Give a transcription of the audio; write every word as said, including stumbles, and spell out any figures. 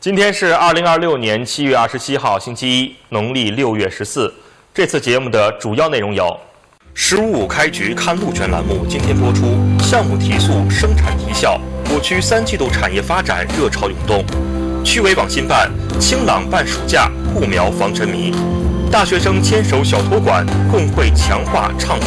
今天是二零二六年七月二十七号，星期一，农历六月十四。这次节目的主要内容有：十五五开局看路权栏目今天播出，项目提速，生产提效，我区三季度产业发展热潮涌动。区委网信办，清朗办暑假，护苗防沉迷。大学生牵手小托管，共绘强化畅。